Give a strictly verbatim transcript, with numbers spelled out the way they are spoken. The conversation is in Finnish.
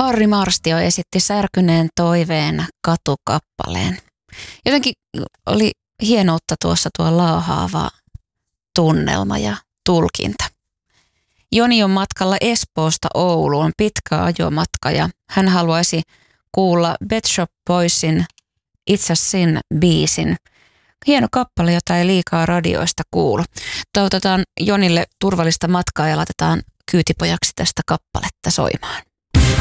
Harri Marstio esitti särkyneen toiveen katukappaleen. Jotenkin oli hienoutta tuossa tuo laahaava tunnelma ja tulkinta. Joni on matkalla Espoosta Ouluun, pitkä ajomatka ja hän haluaisi kuulla Pet Shop Boysin It's a Sin biisin. Hieno kappale, jota ei liikaa radioista kuulu. Toivotetaan Jonille turvallista matkaa ja laitetaan kyytipojaksi tästä kappaletta soimaan.